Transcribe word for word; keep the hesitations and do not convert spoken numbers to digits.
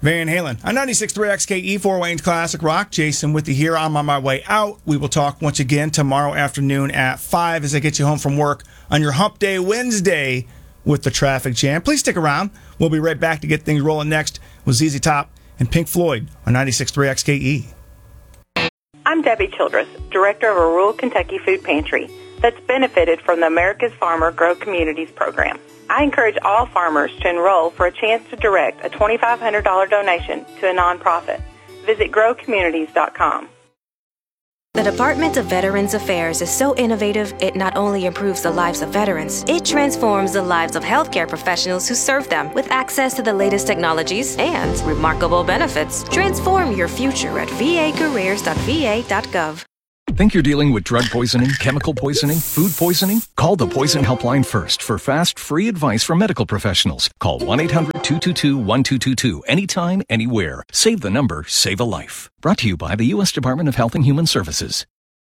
Van Halen. On ninety-six point three X K E, Fort Wayne's Classic Rock. Jason with you here. I'm on my way out. We will talk once again tomorrow afternoon at five as I get you home from work on your Hump Day Wednesday with the traffic jam. Please stick around. We'll be right back to get things rolling next with Z Z Top and Pink Floyd on ninety-six point three X K E. I'm Debbie Childress, director of a rural Kentucky food pantry that's benefited from the America's Farmer Grow Communities program. I encourage all farmers to enroll for a chance to direct a twenty-five hundred dollars donation to a nonprofit. Visit grow communities dot com. The Department of Veterans Affairs is so innovative, it not only improves the lives of veterans, it transforms the lives of healthcare professionals who serve them with access to the latest technologies and remarkable benefits. Transform your future at v a careers dot v a dot gov. Think you're dealing with drug poisoning, chemical poisoning, food poisoning? Call the Poison Helpline first for fast, free advice from medical professionals. Call one eight hundred two two two one two two two anytime, anywhere. Save the number, save a life. Brought to you by the U S Department of Health and Human Services.